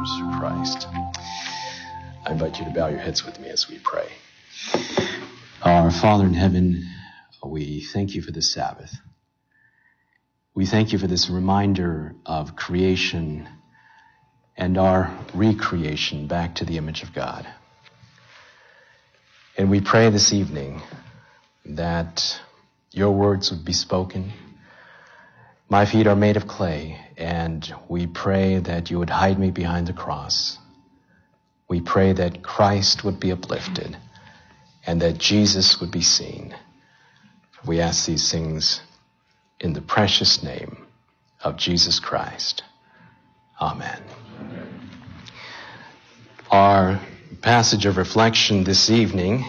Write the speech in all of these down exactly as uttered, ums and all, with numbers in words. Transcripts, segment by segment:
others through Christ. I invite you to bow your heads with me as we pray. Our Father in heaven, we thank you for this Sabbath. We thank you for this reminder of creation and our recreation back to the image of God. And we pray this evening that your words would be spoken. My feet are made of clay, and we pray that you would hide me behind the cross. We pray that Christ would be uplifted and that Jesus would be seen. We ask these things in the precious name of Jesus Christ. Amen. Amen. Our passage of reflection this evening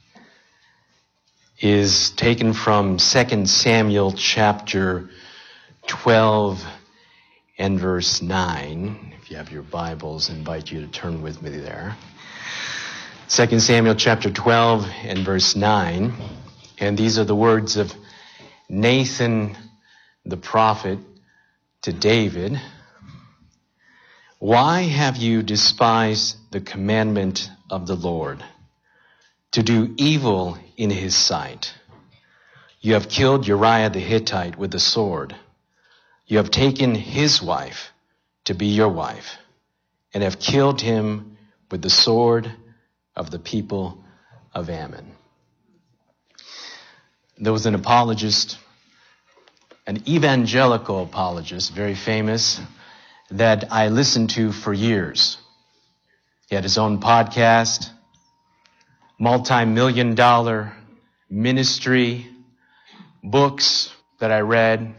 is taken from Second Samuel chapter twelve and verse nine. If you have your Bibles, I invite you to turn with me there. Second Samuel chapter twelve and verse nine. And these are the words of Nathan the prophet to David. Why have you despised the commandment of the Lord, to do evil in his sight? You have killed Uriah the Hittite with the sword. You have taken his wife to be your wife, and have killed him with the sword of the people of Ammon. There was an apologist, an evangelical apologist, very famous, that I listened to for years. He had his own podcast, multi-million dollar ministry, books that I read.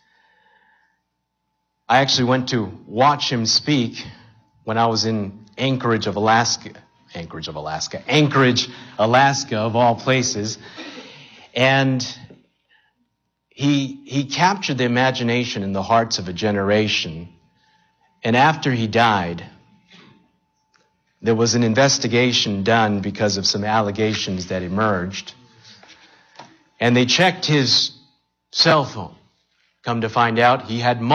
I actually went to watch him speak when I was in Anchorage of Alaska. Anchorage of Alaska. Anchorage, Alaska, of all places. And he he captured the imagination and the hearts of a generation. And after he died, there was an investigation done because of some allegations that emerged. And they checked his cell phone. Come to find out, he had